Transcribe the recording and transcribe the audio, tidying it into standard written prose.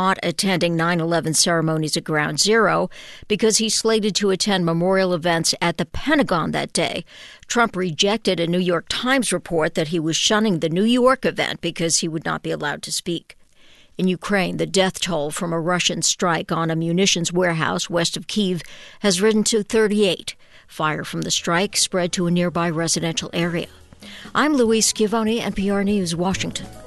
not attending 9/11 ceremonies at Ground Zero because he's slated to attend memorial events at the Pentagon that day. Trump rejected a New York Times report that he was shunning the New York event because he would not be allowed to speak. In Ukraine, the death toll from a Russian strike on a munitions warehouse west of Kyiv has risen to 38. Fire from the strike spread to a nearby residential area. I'm Louise Schiavone, NPR News, Washington.